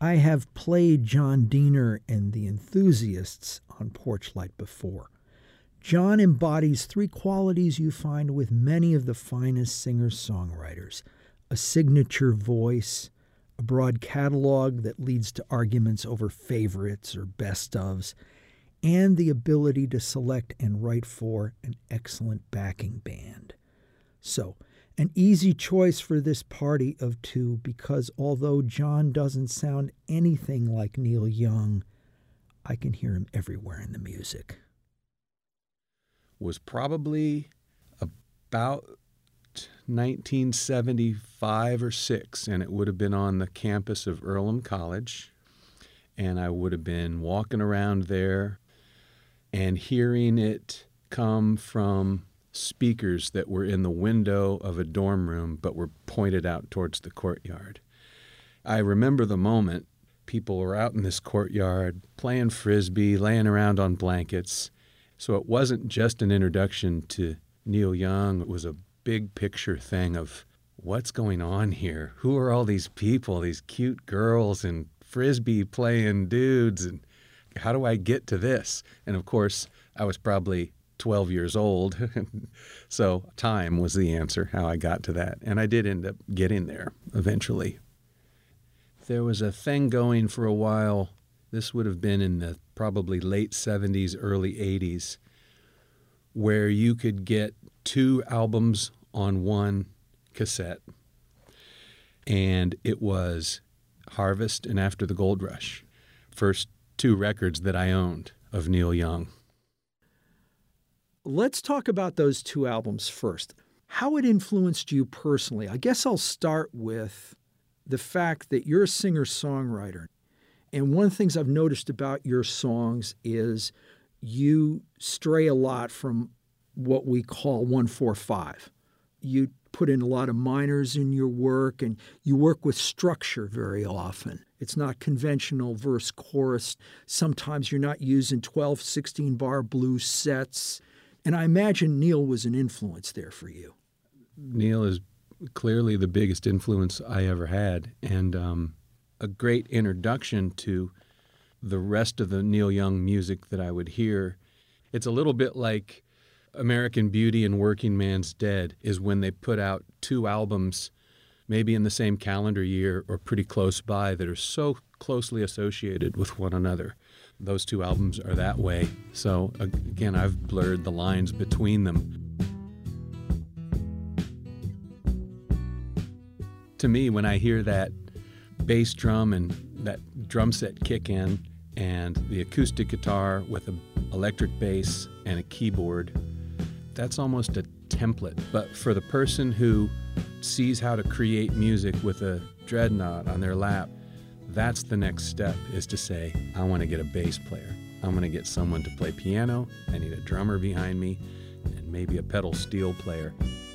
I have played John Diener and the Enthusiasts on Porchlight before. John embodies three qualities you find with many of the finest singer-songwriters: a signature voice, a broad catalog that leads to arguments over favorites or best-ofs, and the ability to select and write for an excellent backing band. So, an easy choice for this party of two, because although John doesn't sound anything like Neil Young, I can hear him everywhere in the music. Was probably about 1975 or 6, and it would have been on the campus of Earlham College, and I would have been walking around there and hearing it come from speakers that were in the window of a dorm room but were pointed out towards the courtyard. I remember the moment. People were out in this courtyard playing Frisbee, laying around on blankets. So it wasn't just an introduction to Neil Young. It was a big picture thing of what's going on here? Who are all these people, these cute girls and Frisbee playing dudes? And how do I get to this? And of course, I was probably 12 years old. So time was the answer, how I got to that. And I did end up getting there eventually. There was a thing going for a while. This would have been in the probably late 70s, early 80s, where you could get 2 albums on one cassette. And it was Harvest and After the Gold Rush, first 2 records that I owned of Neil Young. Let's talk about those 2 albums first. How it influenced you personally. I guess I'll start with the fact that you're a singer-songwriter. And one of the things I've noticed about your songs is you stray a lot from what we call 1-4-5. You put in a lot of minors in your work, and you work with structure very often. It's not conventional verse chorus. Sometimes you're not using 12, 16-bar blues sets. And I imagine Neil was an influence there for you. Neil is clearly the biggest influence I ever had, and a great introduction to the rest of the Neil Young music that I would hear. It's a little bit like American Beauty and Working Man's Dead is when they put out 2 albums, maybe in the same calendar year or pretty close by, that are so closely associated with one another. Those 2 albums are that way. So again, I've blurred the lines between them. To me, when I hear that bass drum and that drum set kick in and the acoustic guitar with an electric bass and a keyboard, that's almost a template. But for the person who sees how to create music with a dreadnought on their lap, that's the next step, is to say, I want to get a bass player. I'm going to get someone to play piano. I need a drummer behind me and maybe a pedal steel player.